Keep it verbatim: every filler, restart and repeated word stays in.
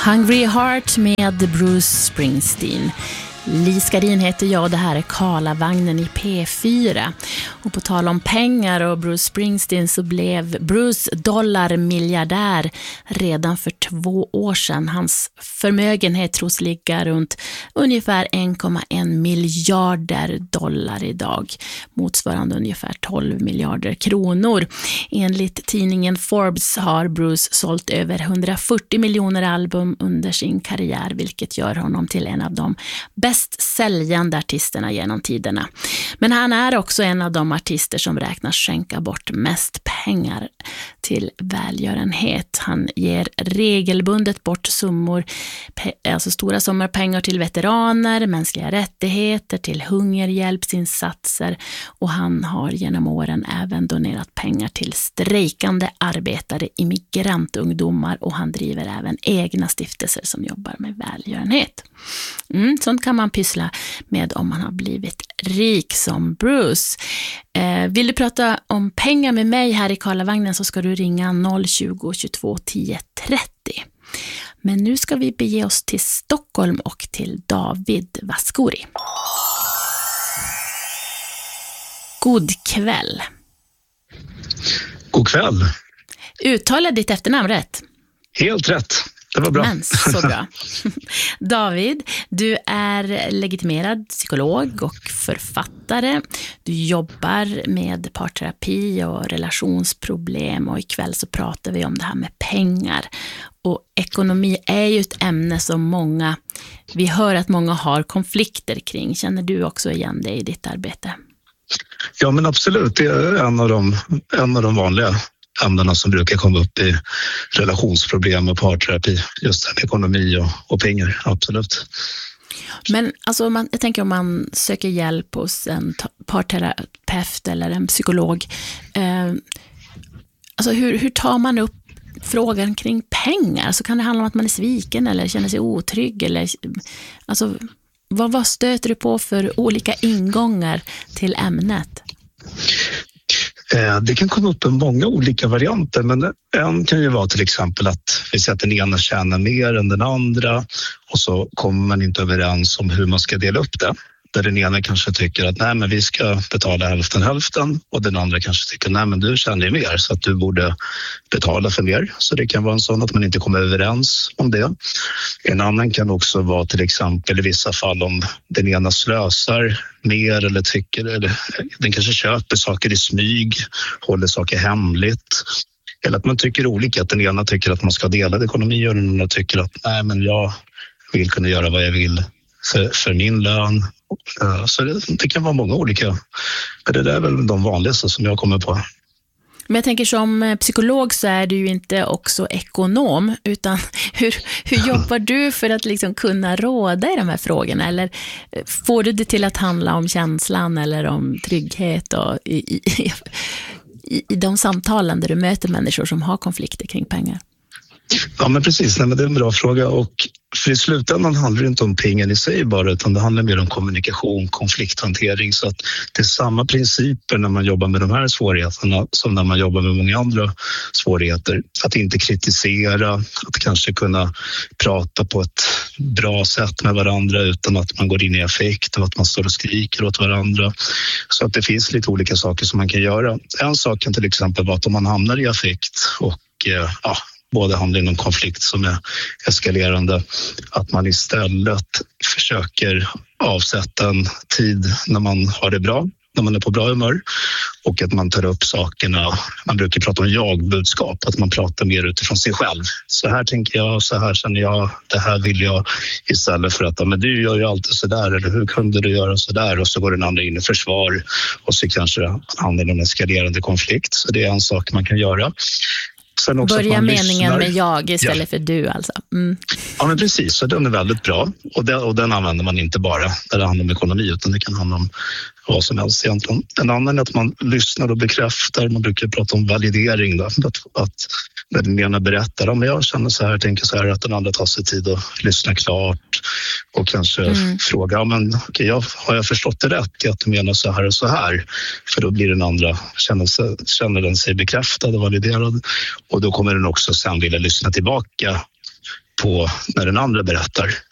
Hungry Heart med Bruce Springsteen. Li Skarin heter jag och det här är Karlavagnen i P fyra. Och på tal om pengar och Bruce Springsteen så blev Bruce dollarmiljardär redan för två år sedan. Hans förmögenhet tros ligga runt ungefär en komma en miljarder dollar idag. Motsvarande ungefär tolv miljarder kronor. Enligt tidningen Forbes har Bruce sålt över hundrafyrtio miljoner album under sin karriär, vilket gör honom till en av de bästa bäst säljande artisterna genom tiderna. Men han är också en av de artister som räknas skänka bort mest pengar till välgörenhet. Han ger regelbundet bort summor, alltså stora summor pengar till veteraner, mänskliga rättigheter, till hungerhjälpsinsatser, och han har genom åren även donerat pengar till strejkande arbetare, immigrantungdomar, och han driver även egna stiftelser som jobbar med välgörenhet. Mm, sånt kan man pyssla med om man har blivit rik som Bruce. Eh, vill du prata om pengar med mig här i Karlavagnen så ska du ringa noll tjugo tjugotvå tio trettio. Men nu ska vi bege oss till Stockholm och till David Vaskori. God kväll. God kväll. Uttala ditt efternamn rätt. Helt rätt. Det var bra. Men så bra. David, du är legitimerad psykolog och författare. Du jobbar med parterapi och relationsproblem, och ikväll så pratar vi om det här med pengar. Och ekonomi är ju ett ämne som många, vi hör att många har konflikter kring. Känner du också igen det i ditt arbete? Ja, men absolut. Det är en av de, en av de vanliga ämnena som brukar komma upp i relationsproblem och parterapi, just ekonomi och, och pengar, absolut. Men alltså, man, jag tänker om man söker hjälp hos en parterapeut eller en psykolog, eh, alltså hur, hur tar man upp frågan kring pengar? Så kan det handla om att man är sviken eller känner sig otrygg, eller alltså, vad, vad stöter du på för olika ingångar till ämnet? Det kan komma upp en många olika varianter, men en kan ju vara till exempel att vi säger att den ena tjänar mer än den andra, och så kommer man inte överens om hur man ska dela upp det. Där den ena kanske tycker att nej, men vi ska betala hälften hälften, och den andra kanske tycker nej, men du tjänar ju mer så att du borde betala för mer. Så det kan vara en sån att man inte kommer överens om det. En annan kan också vara till exempel i vissa fall om den ena slösar mer eller tycker, eller den kanske köper saker i smyg, håller saker hemligt. Eller att man tycker olika, att den ena tycker att man ska dela ekonomi och den andra tycker att nej, men jag vill kunna göra vad jag vill för, för min lön. Så det, det kan vara många olika. Men det där är väl de vanligaste som jag kommer på. Men jag tänker som psykolog så är du ju inte också ekonom, utan hur, hur jobbar du för att liksom kunna råda i de här frågorna? Eller får du det till att handla om känslan eller om trygghet och i, i, i, i de samtalen där du möter människor som har konflikter kring pengar? Ja, men precis. Nej, men det är en bra fråga, och för i slutändan handlar det inte om pengar i sig bara, utan det handlar mer om kommunikation, konflikthantering, så att det är samma principer när man jobbar med de här svårigheterna som när man jobbar med många andra svårigheter. Att inte kritisera, att kanske kunna prata på ett bra sätt med varandra utan att man går in i affekt och att man står och skriker åt varandra. Så att det finns lite olika saker som man kan göra. En sak kan till exempel vara att om man hamnar i affekt och ja, både handlar om konflikt som är eskalerande, att man istället försöker avsätta en tid när man har det bra, när man är på bra humör, och att man tar upp sakerna. Man brukar prata om jag-budskap, att man pratar mer utifrån sig själv. Så här tänker jag, så här känner jag, det här vill jag, istället för att men du gör ju alltid så där, eller hur kunde du göra så där? Och så går den andra in i försvar och så kanske det handlar om en eskalerande konflikt. Så det är en sak man kan göra. Börja meningen lyssnar med jag istället ja. för du alltså. Mm. Ja, men precis, så den är väldigt bra, och den, och den använder man inte bara när det handlar om ekonomi, utan det kan handla om vad som helst egentligen. En annan är att man lyssnar och bekräftar. Man brukar prata om validering då, att, att när den ena berättar om jag känner så här, tänker så här, att den andra tar sig tid att lyssna klart och kanske mm. fråga, ja, men okej, jag, har jag förstått det rätt i att du menar så här och så här? För då blir den andra, känner, sig, känner den sig bekräftad och validerad, och då kommer den också sen vilja lyssna tillbaka på när den andra berättar.